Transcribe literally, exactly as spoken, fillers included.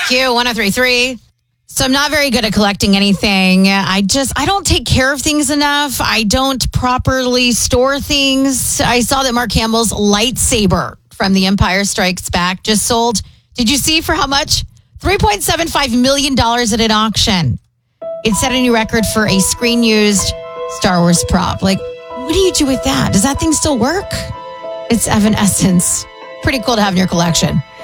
Q one oh three point three. So I'm not very good at collecting anything. I just, I don't take care of things enough. I don't properly store things. I saw that Mark Hamill's lightsaber from The Empire Strikes Back just sold. Did you see for how much? three point seven five million dollars at an auction. It set a new record for a screen-used Star Wars prop. Like, what do you do with that? Does that thing still work? It's Evanescence. Pretty cool to have in your collection.